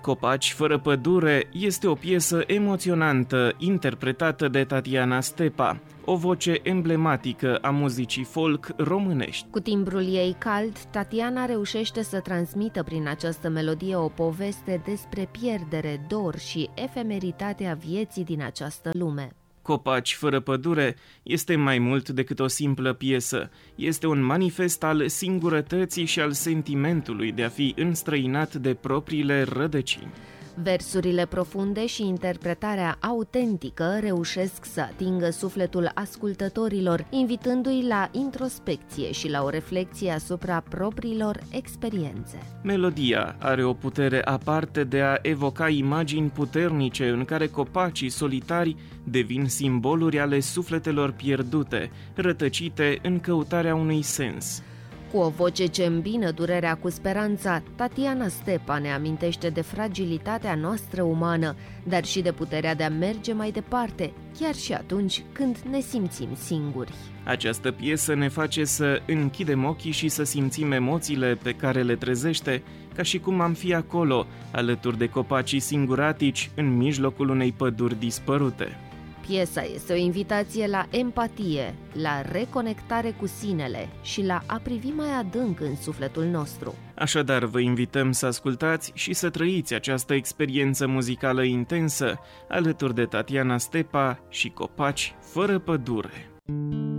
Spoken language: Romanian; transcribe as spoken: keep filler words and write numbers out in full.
Copaci fără pădure este o piesă emoționantă interpretată de Tatiana Stepa, o voce emblematică a muzicii folk românești. Cu timbrul ei cald, Tatiana reușește să transmită prin această melodie o poveste despre pierdere, dor și efemeritatea vieții din această lume. Copaci fără pădure este mai mult decât o simplă piesă. Este un manifest al singurătății și al sentimentului de a fi înstrăinat de propriile rădăcini. Versurile profunde și interpretarea autentică reușesc să atingă sufletul ascultătorilor, invitându-i la introspecție și la o reflecție asupra propriilor experiențe. Melodia are o putere aparte de a evoca imagini puternice în care copacii solitari devin simboluri ale sufletelor pierdute, rătăcite în căutarea unui sens. Cu o voce ce îmbină durerea cu speranța, Tatiana Stepa ne amintește de fragilitatea noastră umană, dar și de puterea de a merge mai departe, chiar și atunci când ne simțim singuri. Această piesă ne face să închidem ochii și să simțim emoțiile pe care le trezește, ca și cum am fi acolo, alături de copacii singuratici, în mijlocul unei păduri dispărute. Piesa este o invitație la empatie, la reconectare cu sinele și la a privi mai adânc în sufletul nostru. Așadar, vă invităm să ascultați și să trăiți această experiență muzicală intensă alături de Tatiana Stepa și Copaci fără pădure.